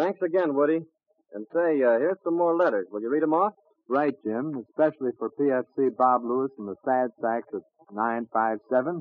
Thanks again, Woody. And say, here's some more letters. Will you read them off? Right, Jim, especially for PFC Bob Lewis and the Sad Sacks at 957.